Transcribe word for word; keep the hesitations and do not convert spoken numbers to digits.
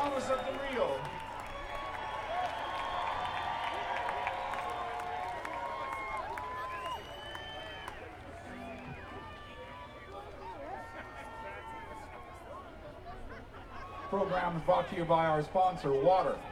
Thomas of Del Rio. Program is brought to you by our sponsor, Water.